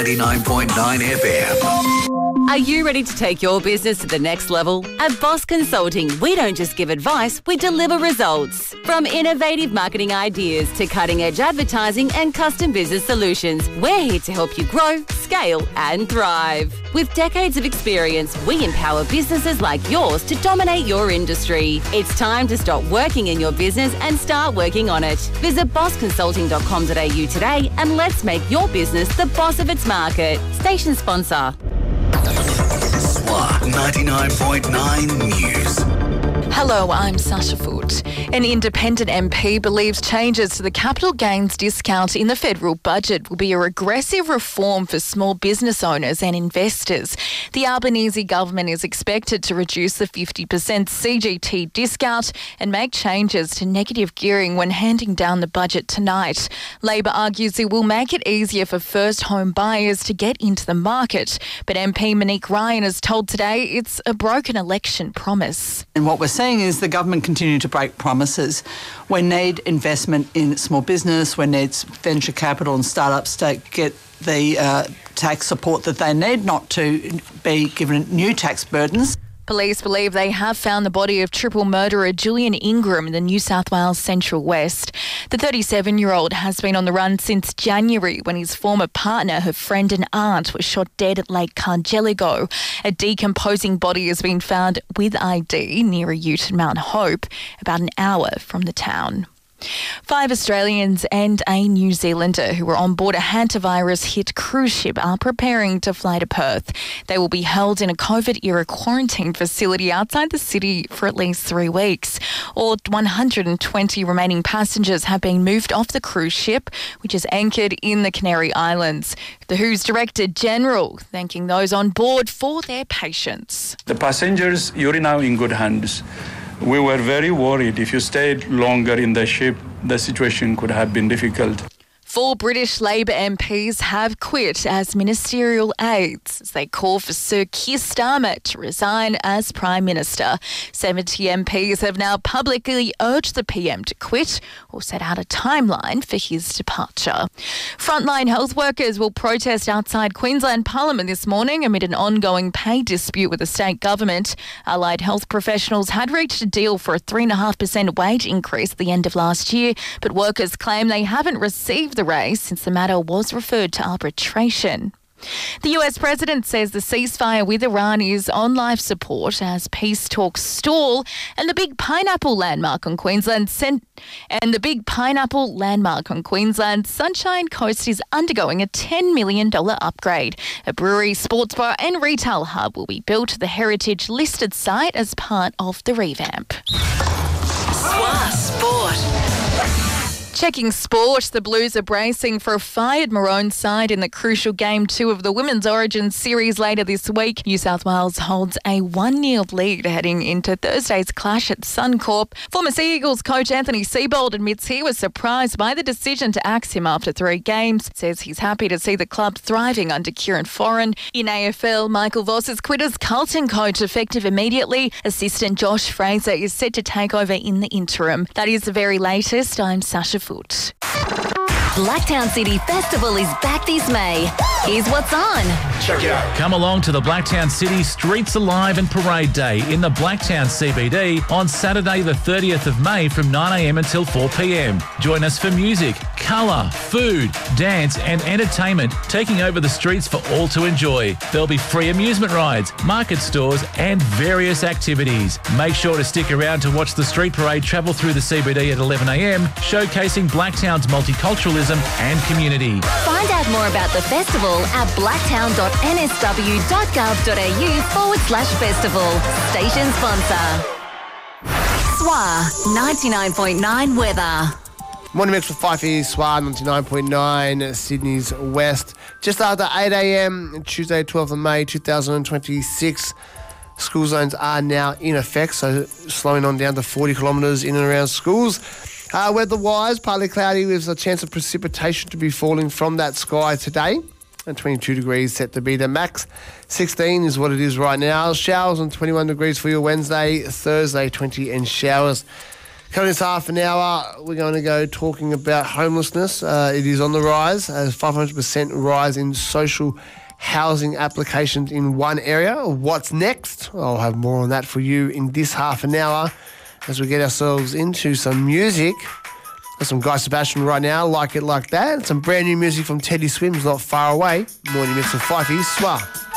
99.9 FM. Are you ready to take your business to the next level? At Boss Consulting, we don't just give advice, we deliver results. From innovative marketing ideas to cutting-edge advertising and custom business solutions, we're here to help you grow, scale and thrive. With decades of experience, we empower businesses like yours to dominate your industry. It's time to stop working in your business and start working on it. Visit bossconsulting.com.au today and let's make your business the boss of its market. Station sponsor. SWA 99.9 News. Hello, I'm Sasha Foote. An independent MP believes changes to the capital gains discount in the federal budget will be a regressive reform for small business owners and investors. The Albanese government is expected to reduce the 50% CGT discount and make changes to negative gearing when handing down the budget tonight. Labor argues it will make it easier for first home buyers to get into the market, but MP Monique Ryan has told Today it's a broken election promise. And what we're seeing is the government continue to break promises. We need investment in small business, we need venture capital and startups to get the tax support that they need, not to be given new tax burdens. Police believe they have found the body of triple murderer Julian Ingram in the New South Wales Central West. The 37-year-old has been on the run since January when his former partner, her friend and aunt, was shot dead at Lake Cargelligo. A decomposing body has been found with ID near a ute in Mount Hope, about an hour from the town. 5 Australians and a New Zealander who were on board a hantavirus-hit cruise ship are preparing to fly to Perth. They will be held in a COVID-era quarantine facility outside the city for at least 3 weeks. All 120 remaining passengers have been moved off the cruise ship, which is anchored in the Canary Islands. The WHO's Director General thanking those on board for their patience. The passengers, you're now in good hands. We were very worried. If you stayed longer in the ship, the situation could have been difficult. 4 British Labor MPs have quit as ministerial aides as they call for Sir Keir Starmer to resign as Prime Minister. 70 MPs have now publicly urged the PM to quit or set out a timeline for his departure. Frontline health workers will protest outside Queensland Parliament this morning amid an ongoing pay dispute with the state government. Allied health professionals had reached a deal for a 3.5% wage increase at the end of last year, but workers claim they haven't received the raise since the matter was referred to arbitration. The US president says the ceasefire with Iran is on life support as peace talks stall, and the big pineapple landmark on Queensland Sunshine Coast is undergoing a $10 million upgrade. A brewery, sports bar and retail hub will be built at the heritage listed site as part of the revamp. SWA Sport. Checking sport, the Blues are bracing for a fired Maroon side in the crucial Game 2 of the Women's Origin Series later this week. New South Wales holds a 1-0 lead heading into Thursday's clash at Suncorp. Former Sea Eagles coach Anthony Seibold admits he was surprised by the decision to axe him after 3 games. Says he's happy to see the club thriving under Kieran Foran. In AFL, Michael Voss has quit as Carlton coach effective immediately. Assistant Josh Fraser is set to take over in the interim. That is the very latest. I'm Sasha Foote. Blacktown City Festival is back this May. Here's what's on. Check it out. Come along to the Blacktown City Streets Alive and Parade Day in the Blacktown CBD on Saturday the 30th of May from 9am until 4pm. Join us for music, colour, food, dance and entertainment taking over the streets for all to enjoy. There'll be free amusement rides, market stores and various activities. Make sure to stick around to watch the street parade travel through the CBD at 11am, showcasing Blacktown's multiculturalism and community. Find out more about the festival at blacktown.nsw.gov.au/festival. Station sponsor. SWA 99.9 weather. Morning mix with 5 here, SWA 99.9 Sydney's West. Just after 8am, Tuesday 12th of May 2026. School zones are now in effect, so slowing on down to 40 kilometres in and around schools. Weather-wise, partly cloudy with a chance of precipitation to be falling from that sky today. And 22 degrees set to be the max. 16 is what it is right now. Showers on 21 degrees for your Wednesday, Thursday 20 and showers. Coming this half an hour, we're going to go talking about homelessness. It is on the rise, as 500% rise in social housing applications in one area. What's next? I'll have more on that for you in this half an hour as we get ourselves into some music. Got some Guy Sebastian right now, Like It Like That. Some brand new music from Teddy Swims, Not Far Away. Morning mix of Fifey, Swar.